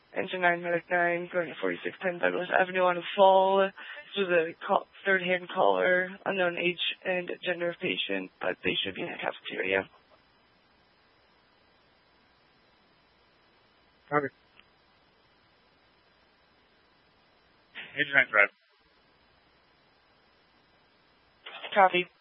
Engine 9 Medic 9, going to 4610 Douglas Avenue on a fall. This was a third-hand caller, unknown age and gender of patient, but they should be in the cafeteria. Copy. Engine 9 drive. Copy.